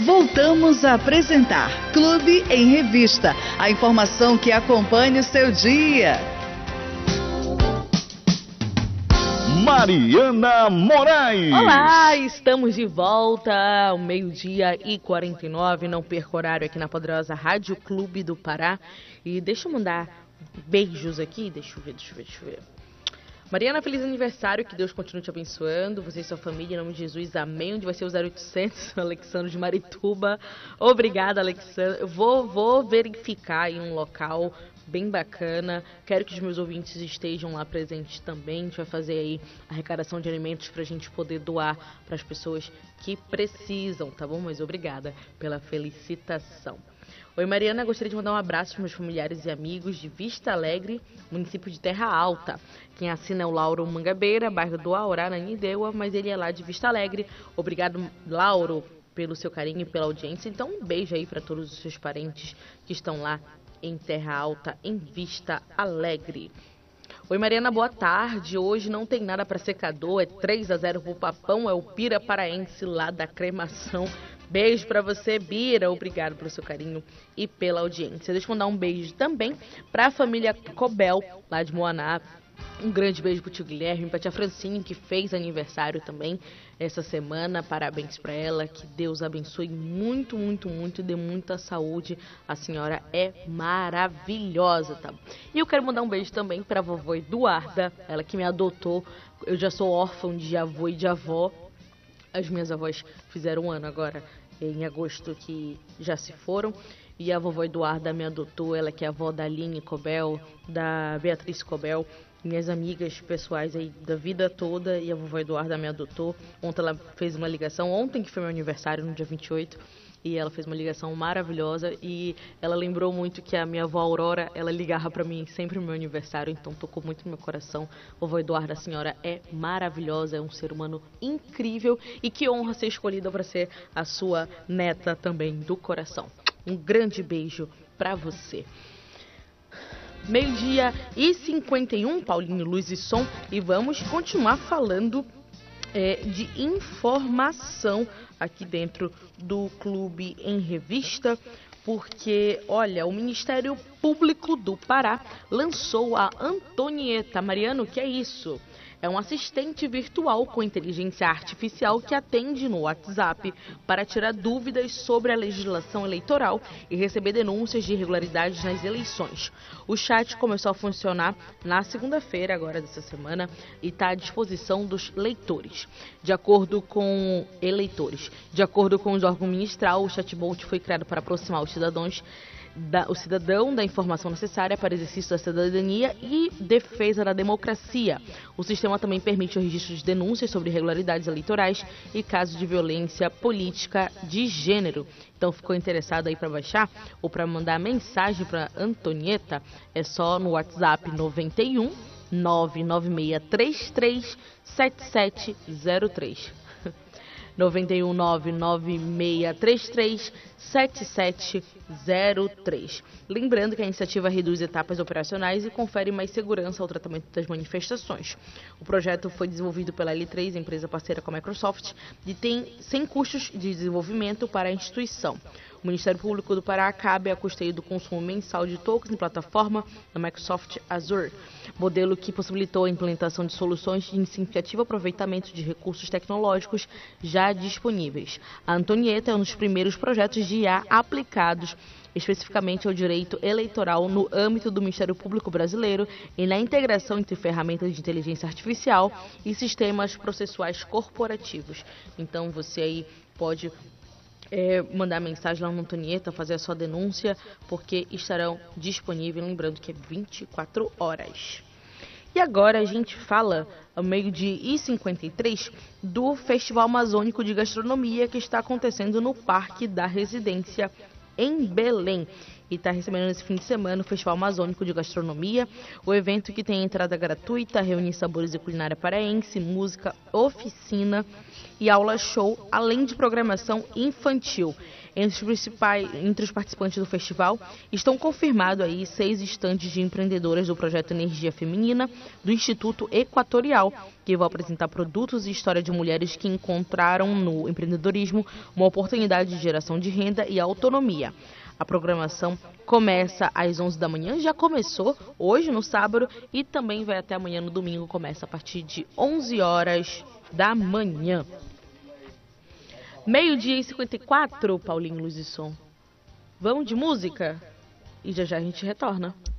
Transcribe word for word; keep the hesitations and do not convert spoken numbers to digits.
Voltamos a apresentar Clube em Revista, a informação que acompanha o seu dia. Mariana Moraes. Olá, estamos de volta ao meio-dia e quarenta e nove, não perca horário aqui na poderosa Rádio Clube do Pará. E deixa eu mandar beijos aqui, deixa eu ver, deixa eu ver, deixa eu ver. Mariana, feliz aniversário, que Deus continue te abençoando, você e sua família, em nome de Jesus, amém. Onde vai ser o zero oitocentos, Alexandre de Marituba. Obrigada, Alexandre. Eu vou, vou verificar em um local bem bacana. Quero que os meus ouvintes estejam lá presentes também. A gente vai fazer aí a arrecadação de alimentos para a gente poder doar para as pessoas que precisam, tá bom? Mas obrigada pela felicitação. Oi, Mariana, gostaria de mandar um abraço para meus familiares e amigos de Vista Alegre, município de Terra Alta. Quem assina é o Lauro Mangabeira, bairro do Aurá, na Nideua, mas ele é lá de Vista Alegre. Obrigado, Lauro, pelo seu carinho e pela audiência. Então, um beijo aí para todos os seus parentes que estão lá em Terra Alta, em Vista Alegre. Oi, Mariana, boa tarde. Hoje não tem nada para secador, é três a zero pro Papão, é o Pira Paraense lá da Cremação. Beijo pra você, Bira. Obrigado pelo seu carinho e pela audiência. Deixa eu mandar um beijo também pra família Cobel, lá de Moaná. Um grande beijo pro tio Guilherme, pra tia Francine, que fez aniversário também essa semana. Parabéns pra ela, que Deus abençoe muito, muito, muito e dê muita saúde. A senhora é maravilhosa, tá? E eu quero mandar um beijo também pra vovó Eduarda, ela que me adotou. Eu já sou órfã de avô e de avó. As minhas avós fizeram um ano agora, em agosto, que já se foram. E a vovó Eduarda me adotou, ela que é a avó da Aline Cobel, da Beatriz Cobel, minhas amigas pessoais aí da vida toda. E a vovó Eduarda me adotou. Ontem ela fez uma ligação, ontem que foi meu aniversário, no dia vinte e oito. E ela fez uma ligação maravilhosa e ela lembrou muito que a minha avó Aurora, ela ligava pra mim sempre no meu aniversário, então tocou muito no meu coração. Vovó Eduarda, a senhora é maravilhosa, é um ser humano incrível e que honra ser escolhida para ser a sua neta também do coração. Um grande beijo pra você. Meio-dia e cinquenta e um, Paulinho, Luz e Som, e vamos continuar falando É, de informação aqui dentro do Clube em Revista, porque, olha, o Ministério Público do Pará lançou a Antonieta. Mariano, o que é isso? É um assistente virtual com inteligência artificial que atende no WhatsApp para tirar dúvidas sobre a legislação eleitoral e receber denúncias de irregularidades nas eleições. O chat começou a funcionar na segunda-feira, agora dessa semana, e está à disposição dos leitores. De acordo com eleitores, de acordo com os órgãos ministral, o chatbot foi criado para aproximar os cidadãos Da, o cidadão da informação necessária para exercício da cidadania e defesa da democracia. O sistema também permite o registro de denúncias sobre irregularidades eleitorais e casos de violência política de gênero. Então, ficou interessado aí para baixar ou para mandar mensagem para Antonieta? É só no WhatsApp noventa e um, nove nove seis três três, sete sete zero três. noventa e um, nove nove seis três três, sete sete zero três. Lembrando que a iniciativa reduz etapas operacionais e confere mais segurança ao tratamento das manifestações. O projeto foi desenvolvido pela L três, empresa parceira com a Microsoft, e tem sem custos de desenvolvimento para a instituição. O Ministério Público do Pará cabe a custeio do consumo mensal de tokens em plataforma da Microsoft Azure, modelo que possibilitou a implementação de soluções de significativo aproveitamento de recursos tecnológicos já disponíveis. A Antonieta é um dos primeiros projetos de I A aplicados especificamente ao direito eleitoral no âmbito do Ministério Público Brasileiro e na integração entre ferramentas de inteligência artificial e sistemas processuais corporativos. Então você aí pode É, mandar mensagem lá no Antonieta, fazer a sua denúncia, porque estarão disponíveis, lembrando que é vinte e quatro horas. E agora a gente fala, ao meio-dia e cinquenta e três, do Festival Amazônico de Gastronomia que está acontecendo no Parque da Residência, em Belém. e está recebendo nesse fim de semana o Festival Amazônico de Gastronomia, o evento que tem entrada gratuita, reúne sabores e culinária paraense, música, oficina e aula show, além de programação infantil. Entre os, principais, entre os participantes do festival estão confirmados aí seis estandes de empreendedoras do projeto Energia Feminina do Instituto Equatorial, que vão apresentar produtos e história de mulheres que encontraram no empreendedorismo uma oportunidade de geração de renda e autonomia. A programação começa às onze da manhã, já começou hoje no sábado e também vai até amanhã no domingo, começa a partir de onze horas da manhã. Meio-dia e cinquenta e quatro, Paulinho Luz e Som. Vamos de música? E já já a gente retorna.